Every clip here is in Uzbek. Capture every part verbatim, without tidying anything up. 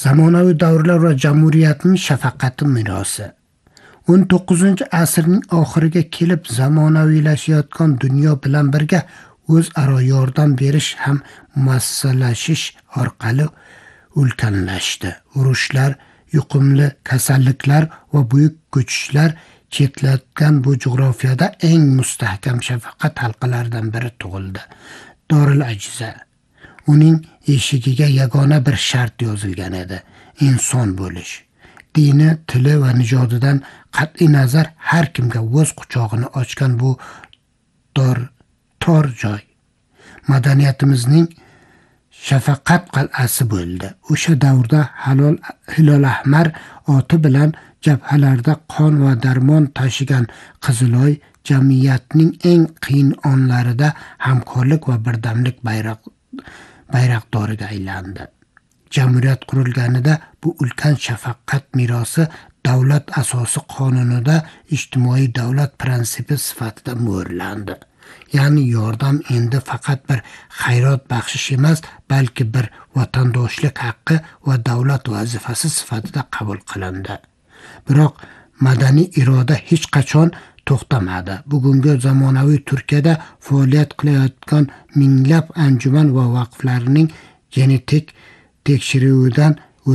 Zamonaviy davrlar va jamuriyatning shafaqati merosi. o'n to'qqizinchi asrning oxiriga kelib zamonaviylashayotgan dunyo bilan birga o'zaro yordam berish ham massalashish orqali ulkanlashdi. Urushlar, yuqumli kasalliklar va buyuk ko'chishlar chetlatgan bu jo'grafiyada eng mustahkam shafaqat halqalaridan biri tug'ildi. Dorul Ajiza. Uning eshigiga yagona bir shart yozilgan edi: inson bo'lish. Dini, tili va nijodidan qat'iy nazar har kimga o'z quchog'ini ochgan bu dor tor joy madaniyatimizning shafaqat qal'asi bo'ldi. O'sha davrda halol hilol ahmar oti bilan jabhalarda qon va darmon tashigan Qiziloy jamiyatning eng qiyin onlarida hamkorlik va birdamlik bayroq bayroqdoriga aylandi. Jamhuriyat qurilganida bu ulkan shafaqat merosi davlat asosi qonunida ijtimoiy davlat prinsipi sifatida muhrlandi. Ya'ni yordam endi faqat bir xayrot baxshish emas, balki bir vatandoshlik haqqi va davlat vazifasi sifatida qabul qilindi. Biroq madaniy iroda hech qachon to'xtamadi. Bugungi zamonaviy Turkiyada faoliyat qilayotgan minglab anjuman va vaqflarning genetik tekshiruvidan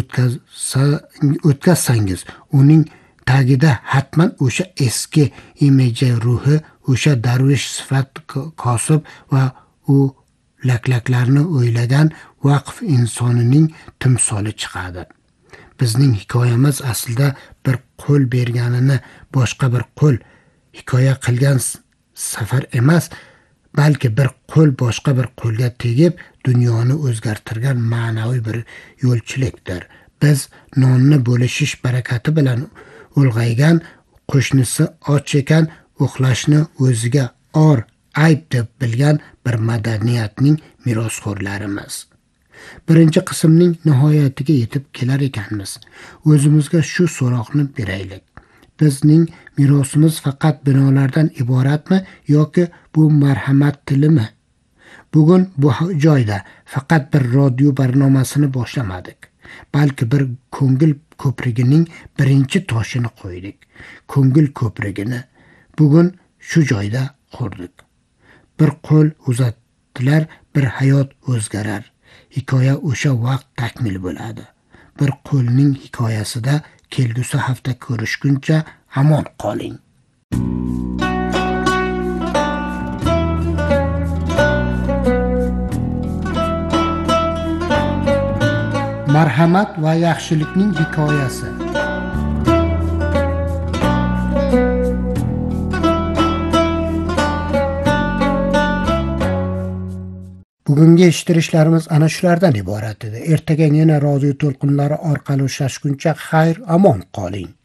o'tkazsangiz, uning tagida hatman o'sha eski imeja ruhi, o'sha darvish sifat kosib va u laklaklarni o'ylagan vaqf insonining timsoli chiqadi. Bizning hikoyamiz aslida bir qo'l berganini boshqa bir qo'l hikoya qilgan safar emas, balki bir qo'l boshqa bir qo'lga tegib dunyoni o'zgartirgan ma'naviy bir yo'lchilikdir. Biz nonni bo'lishish barakati bilan ulg'aygan, qo'shnisi och ekan uxlashni o'ziga or, ayb deb bilgan bir madaniyatning merosxo'rlarimiz. Birinchi qismning nihoyatiga yetib kelar ekanmiz. O'zimizga shu so'roqni beraylik. Bizning merosimiz faqat binolardan iboratmi yoki bu marhamat tilimi? Bugun bu joyda faqat bir radio barnomasini boshlamadik, balki bir ko'ngil ko'prigining birinchi toshini qo'ydik. Ko'ngil ko'prigini bugun shu joyda qurdik. Bir qo'l uzatilar, bir hayot o'zgarar. Hikoya o'sha vaqt takmil bo'ladi. Bir qo'lning hikoyasida kelgusi hafta ko'rishguncha amon qoling. Marhamat va yaxshilikning hikoyasi. Bugungi eshittirishlarimiz ana shulardan iborat edi. Ertaga yana radio to'lqinlari orqali uchrashguncha xayr, amon qoling.